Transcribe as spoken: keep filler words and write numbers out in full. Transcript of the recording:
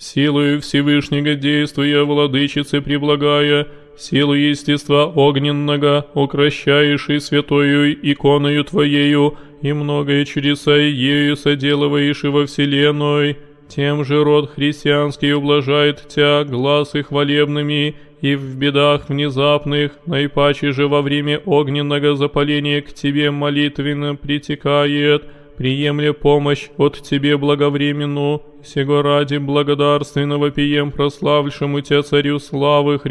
Силою Всевышнего действуя, владычице преблагая, силу естества огненного, укращаешь и святою иконою Твоею, и многое чудеса ею соделываешь и во вселенной. Тем же род христианский ублажает Тя глаз и хвалебными, и в бедах внезапных, наипаче же во время огненного запаления к Тебе молитвенно притекает, приемля помощь от Тебе благовременну, сего ради благодарственного пием прославившему Тя Царю славы Христу.